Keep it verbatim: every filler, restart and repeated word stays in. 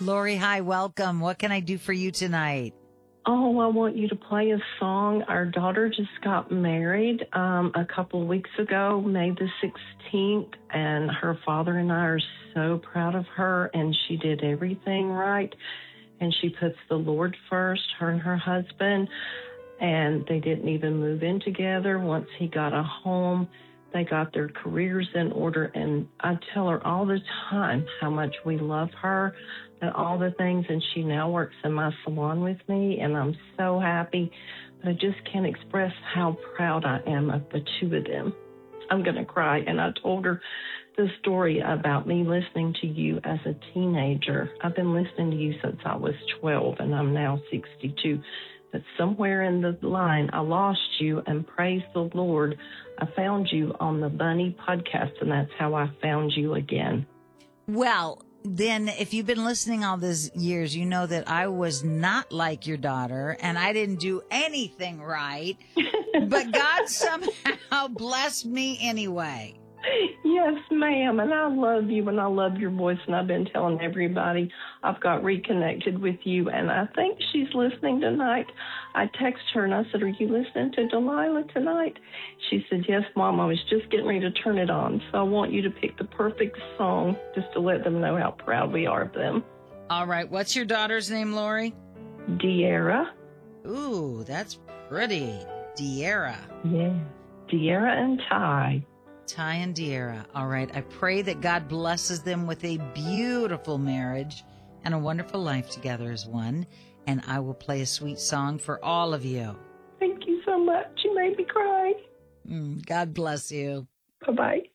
Lori, hi, welcome. What can I do for you tonight? Oh, I want you to play a song. Our daughter just got married um, a couple of weeks ago, May the sixteenth, and her father and I are so proud of her, and she did everything right, and she puts the Lord first, her and her husband, and they didn't even move in together. Once he got a home, they got their careers in order, and I tell her all the time how much we love her and all the things, and she now works in my salon with me, and I'm so happy, but I just can't express how proud I am of the two of them. I'm going to cry, and I told her the story about me listening to you as a teenager. I've been listening to you since I was twelve, and I'm now sixty-two. But somewhere in the line, I lost you, and praise the Lord, I found you on the Bunny podcast, and that's how I found you again. Well, then if you've been listening all these years, you know that I was not like your daughter, and I didn't do anything right, but God somehow blessed me anyway. Yes, ma'am, and I love you, and I love your voice, and I've been telling everybody I've got reconnected with you, and I think she's listening tonight. I texted her, and I said, are you listening to Delilah tonight? She said, yes, Mom, I was just getting ready to turn it on, so I want you to pick the perfect song just to let them know how proud we are of them. All right, what's your daughter's name, Lori? De'Ara. Ooh, that's pretty. De'Ara. Yeah, De'Ara and Ty. Ty and De'Ara. All right. I pray that God blesses them with a beautiful marriage and a wonderful life together as one. And I will play a sweet song for all of you. Thank you so much. You made me cry. Mm, God bless you. Bye-bye.